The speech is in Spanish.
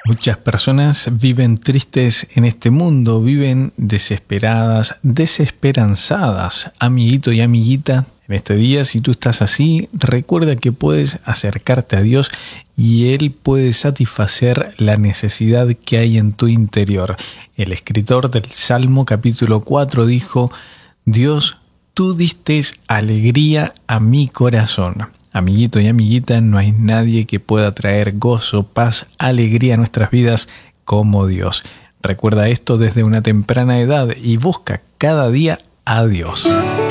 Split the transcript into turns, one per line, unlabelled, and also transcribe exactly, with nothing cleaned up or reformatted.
Muchas personas viven tristes en este mundo, viven desesperadas, desesperanzadas. Amiguito y amiguita, en este día, si tú estás así, recuerda que puedes acercarte a Dios y Él puede satisfacer la necesidad que hay en tu interior. El escritor del Salmo capítulo cuatro dijo: Dios, tú diste alegría a mi corazón. Amiguito y amiguita, no hay nadie que pueda traer gozo, paz, alegría a nuestras vidas como Dios. Recuerda esto desde una temprana edad y busca cada día a Dios.